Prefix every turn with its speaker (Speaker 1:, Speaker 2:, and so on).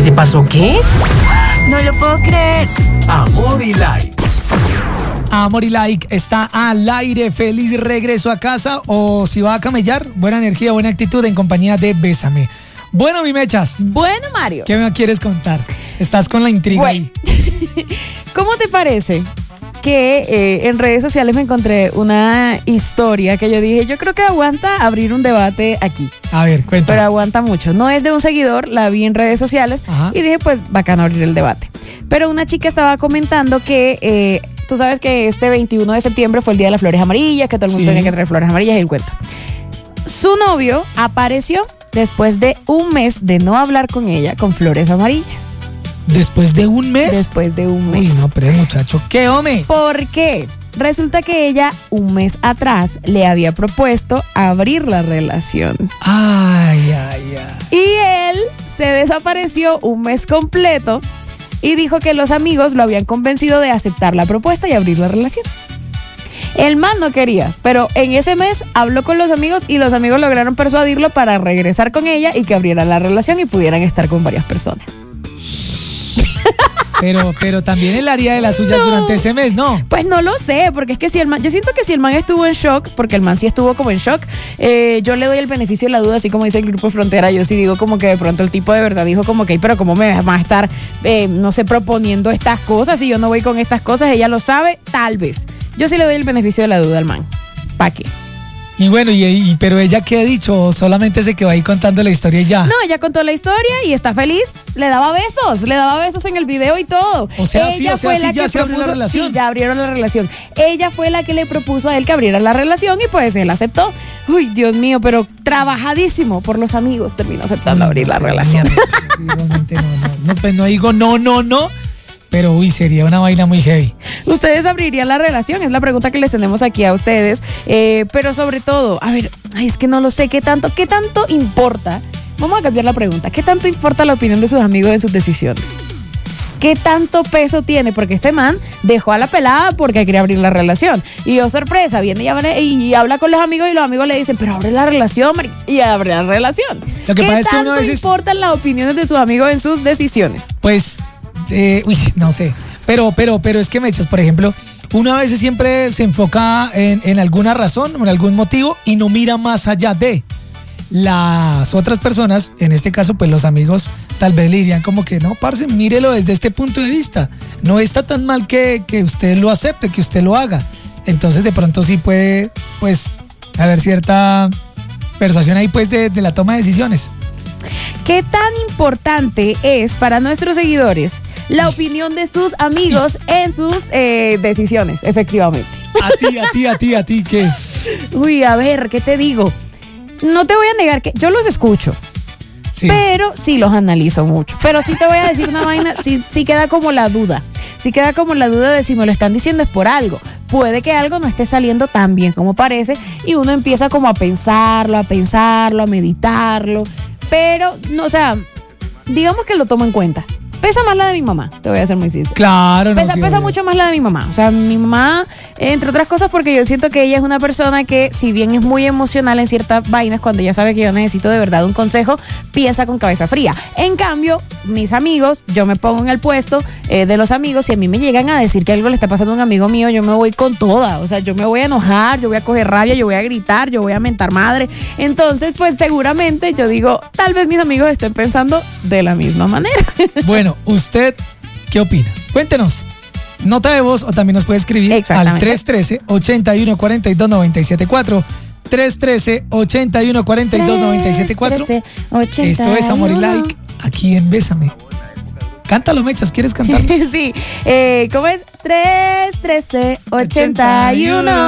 Speaker 1: te pasó qué?
Speaker 2: No lo puedo creer.
Speaker 3: Amor y Like.
Speaker 4: Amor y Like está al aire. Feliz regreso a casa. O si va a camellar, buena energía, buena actitud en compañía de Bésame. Bueno, mi Mechas.
Speaker 5: Bueno, Mario.
Speaker 4: ¿Qué me quieres contar? Estás con la intriga ahí.
Speaker 5: ¿Cómo te parece que en redes sociales me encontré una historia que yo dije, yo creo que aguanta abrir un debate aquí?
Speaker 4: A ver, cuéntame.
Speaker 5: Pero aguanta mucho. No es de un seguidor, la vi en redes sociales.
Speaker 4: Ajá.
Speaker 5: Y dije, pues, bacano abrir el debate. Pero una chica estaba comentando que tú sabes que este 21 de septiembre fue el Día de las Flores Amarillas, que todo el mundo tenía que traer flores amarillas y el cuento. Su novio apareció después de un mes de no hablar con ella con flores amarillas.
Speaker 4: ¿Después de un mes?
Speaker 5: Después de un mes.
Speaker 4: Uy, no, pero muchacho, ¿qué hombre?
Speaker 5: ¿Por qué? Resulta que ella, un mes atrás, le había propuesto abrir la relación.
Speaker 4: Ay, ay, ay.
Speaker 5: Y él se desapareció un mes completo y dijo que los amigos lo habían convencido de aceptar la propuesta y abrir la relación. El man no quería, pero en ese mes habló con los amigos y los amigos lograron persuadirlo para regresar con ella y que abriera la relación y pudieran estar con varias personas.
Speaker 4: Pero también él haría de las suyas durante ese mes, ¿no?
Speaker 5: Pues no lo sé, porque es que si el man, yo siento que si el man estuvo en shock, porque el man sí estuvo como en shock, yo le doy el beneficio de la duda, así como dice el Grupo Frontera. Yo sí digo como que de pronto el tipo de verdad dijo como que, pero ¿cómo me va a estar, no sé, proponiendo estas cosas si yo no voy con estas cosas? Ella lo sabe, tal vez. Yo sí le doy el beneficio de la duda al man. ¿Para qué?
Speaker 4: Y bueno, pero ella qué ha dicho, ¿o solamente se quedó ahí contando la historia y ya?
Speaker 5: No, ella contó la historia y está feliz. Le daba besos en el video y todo.
Speaker 4: O sea,
Speaker 5: ella
Speaker 4: sí, ya se abrió la relación.
Speaker 5: Sí, ya abrieron la relación. Ella fue la que le propuso a él que abriera la relación y pues él aceptó. Uy, Dios mío, pero trabajadísimo por los amigos terminó aceptando abrir la relación.
Speaker 4: No, pues no digo no. Pero uy, sería una vaina muy heavy.
Speaker 5: ¿Ustedes abrirían la relación? Es la pregunta que les tenemos aquí a ustedes. Pero sobre todo, a ver, es que no lo sé, ¿qué tanto importa? Vamos a cambiar la pregunta. ¿Qué tanto importa la opinión de sus amigos en sus decisiones? ¿Qué tanto peso tiene? Porque este man dejó a la pelada porque quería abrir la relación. Y oh, sorpresa, viene y habla con los amigos y los amigos le dicen, pero abre la relación, y abre la relación.
Speaker 4: Lo que pasa
Speaker 5: ¿Qué
Speaker 4: es que
Speaker 5: tanto
Speaker 4: uno a veces
Speaker 5: importan las opiniones de sus amigos en sus decisiones?
Speaker 4: Pues, no sé. Pero es que Mechas, por ejemplo, uno a veces siempre se enfoca en alguna razón o en algún motivo y no mira más allá de las otras personas. En este caso, pues los amigos tal vez le dirían como que no, parce, mírelo desde este punto de vista. No está tan mal que usted lo acepte, que usted lo haga. Entonces, de pronto sí puede, pues, haber cierta persuasión ahí, pues, de la toma de decisiones.
Speaker 5: ¿Qué tan importante es para nuestros seguidores la opinión de sus amigos en sus decisiones, efectivamente?
Speaker 4: A ti, ¿qué?
Speaker 5: Uy, a ver, ¿qué te digo? No te voy a negar que yo los escucho,
Speaker 4: Sí.
Speaker 5: pero sí los analizo mucho. Pero sí te voy a decir una vaina, sí queda como la duda. Sí queda como la duda de si me lo están diciendo es por algo. Puede que algo no esté saliendo tan bien como parece y uno empieza como a pensarlo, a meditarlo. Pero, no, o sea, digamos que lo tomo en cuenta. Pesa más la de mi mamá, te voy a ser muy sincera.
Speaker 4: Claro, no.
Speaker 5: Pesa mucho más la de mi mamá. O sea, mi mamá, entre otras cosas, porque yo siento que ella es una persona que, si bien es muy emocional en ciertas vainas, cuando ella sabe que yo necesito de verdad un consejo, piensa con cabeza fría. En cambio, mis amigos, yo me pongo en el puesto de los amigos. Si a mí me llegan a decir que algo le está pasando a un amigo mío, yo me voy con toda. O sea, yo me voy a enojar, yo voy a coger rabia, yo voy a gritar, yo voy a mentar madre. Entonces, pues seguramente yo digo, tal vez mis amigos estén pensando de la misma manera.
Speaker 4: Bueno, ¿usted qué opina? Cuéntenos. Nota de voz o también nos puede escribir al 313-8142-974. 313-8142-974. Esto es Amor y Like, aquí en Bésame. Cántalo, Mechas, ¿quieres cantar?
Speaker 5: Sí, ¿cómo es? 313-81